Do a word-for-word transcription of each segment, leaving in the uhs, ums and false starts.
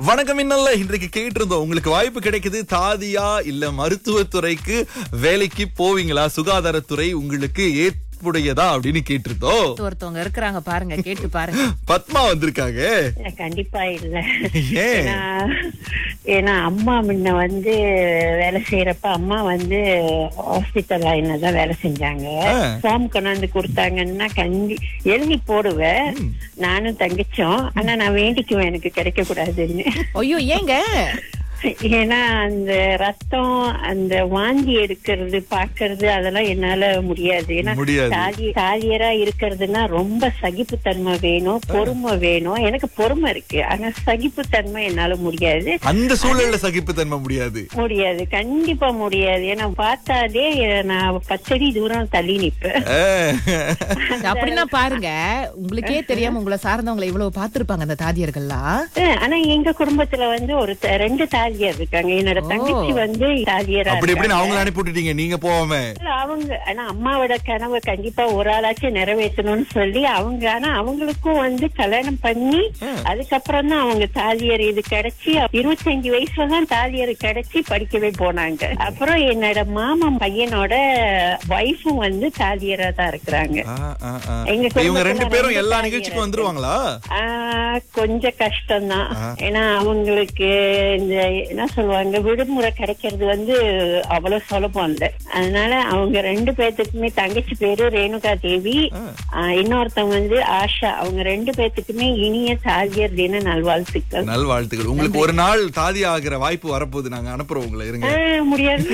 வணக்கம். இன்னல்ல இன்றைக்கு கேட்டு இருந்தோம், உங்களுக்கு வாய்ப்பு கிடைக்குது, தாதியா இல்ல மருத்துவத்துறைக்கு வேலைக்கு போவீங்களா, சுகாதாரத்துறை உங்களுக்கு ஏற்புடையதா அப்படின்னு கேட்டிருந்தோம். ஒருத்தவங்க இருக்கிறாங்க பாருங்க, கேட்டு பாருங்க. பத்மா வந்திருக்காங்க. கண்டிப்பா இல்ல. ஏன்? ஏன்னா ஏன்னா அம்மா முன்ன வந்து வேலை செய்யறப்ப அம்மா வந்து ஹாஸ்பிட்டல் லைன்ல தான் வேலை செஞ்சாங்க. ஃபார்ம் கொண்டாந்து கொடுத்தாங்கன்னா கண்டி எழுதி போடுவேன் நானும் தங்கச்சும். ஆனா நான் வேண்டிக்குவேன் எனக்கு கிடைக்க கூடாதுன்னு. ஐயோ, ஏங்க? ஏன்னா அந்த ரத்தம் அந்த வாந்தி எடுக்கிறது பாக்குறது அதெல்லாம் என்னால முடியாது. ஏன்னா தாலி தாலியரா இருக்கிறதுனா ரொம்ப சகிப்புத்தன்மை வேணும், பொறுமை வேணும். எனக்கு பொறுமை இருக்கு, ஆனா சகிப்புத்தன்மை என்னால முடியாது. அந்த சூழல்ல சகிப்புத்தன்மை முடியாது முடியாது கண்டிப்பா முடியாது. ஏன்னா பார்த்தாலே நான் பச்சடி தூரம் தள்ளி நிப்பேன். அப்படின்னா பாருங்க, உங்களுக்கே தெரியாம உங்களை சார்ந்தவங்களை இவ்வளவு பாத்துருப்பாங்க அந்த தாதியர்கள்லாம். ஆனா எங்க குடும்பத்துல வந்து ஒரு ரெண்டு தாலியர் இருக்காங்க. என்னோட தங்கச்சி வந்து தாலியரா. அப்படி எப்படி அவங்கள அனுப்பி விட்டுட்டீங்க நீங்க போகாம? அவங்க ஆனா அம்மாவோட கனவை கண்டிப்பா ஒரு ஆளாச்சும் நிறைவேற்றணும்னு சொல்லி அவங்க, ஆனா அவங்களுக்கும் வந்து கல்யாணம் பண்ணி அதுக்கப்புறம் தான் அவங்க தாலியர் இது கிடைச்சி இருபத்தி அஞ்சு வயசுல தான் தாலியர் கிடைச்சி படிக்கவே போனாங்க. அப்புறம் என்னோட மாமா பையனோட வைஃபும் வந்து தாலியரா தான் இருக்கிறாங்க. இவங்க ரெண்டு பேரும் எல்லா நிகழ்ச்சிக்கும் வந்துருவாங்களா? கொஞ்சம் கஷ்டம் தான். ஏன்னா அவங்களுக்கு இந்த என்ன சொல்லுவாங்க, விடுமுறை கிடைக்கிறது வந்து அவ்வளவு சுலபம் இல்ல. அதனால அவங்க ரெண்டு பேர்த்துக்குமே, தங்கச்சி பேரு ரேணுகா தேவி, இன்னொருத்தவங்க வந்து ஆஷா, அவங்க ரெண்டு பேர்த்துக்குமே இனிய தாதியர் தின நல்வாழ்த்துக்கள். நல்வாழ்த்துக்கள். உங்களுக்கு ஒரு நாள் தாதி ஆகிற வாய்ப்பு வரப்போகுது, நாங்க அனுப்புறோம் உங்களை. இருங்க. முடியாது.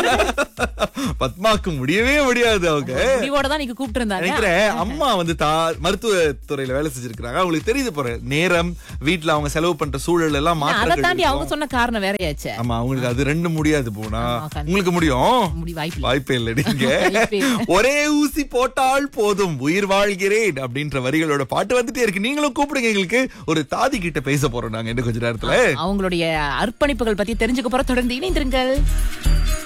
பத்மாக்கு முடியவே முடியாது. அவங்க முடிவோட தான் நீங்க கூப்பிட்டு இருந்தாங்க. அம்மா வந்து மருத்துவ துறையில வேலை செஞ்சிருக்காங்க. அவங்களுக்கு தெரியுது போற நேரம், வீட்டுல அவங்க செலவு பண்ற சூழல் எல்லாம் அதை தாண்டி அவங்க சொன்ன காரணம் வேறையாச்சு. ஆமா, அவங்களுக்கு அது ரெண்டு முடியாது. போனா உங்களுக்கு முடியும், வாய்ப்பே இல்லை. நீங்க ஒரே ஊசி போட்டால் போதும் உயிர் வாழ்கிறேன் அப்படின்ற வரிகளோட பாட்டு வந்துட்டே இருக்கு. நீங்களும் கூப்பிடுங்க, எங்களுக்கு ஒரு தாதி கிட்ட பேச போறோம் நாங்க இன்னும் கொஞ்ச நேரத்துல. அவங்களுடைய அர்ப்பணிப்புகள் பத்தி தெரிஞ்சுக்க போற. தொடர்ந்து இணைந்திருங்கள்.